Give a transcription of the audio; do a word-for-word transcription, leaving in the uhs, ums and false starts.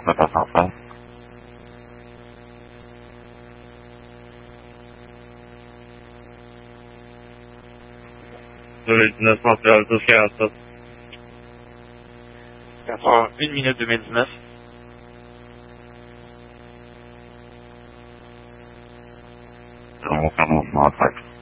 ça passe en France. deux mille dix-neuf, Montréal, douze quarante-sept. quatre heures une minute deux mille dix-neuf. On va faire mon chemin après.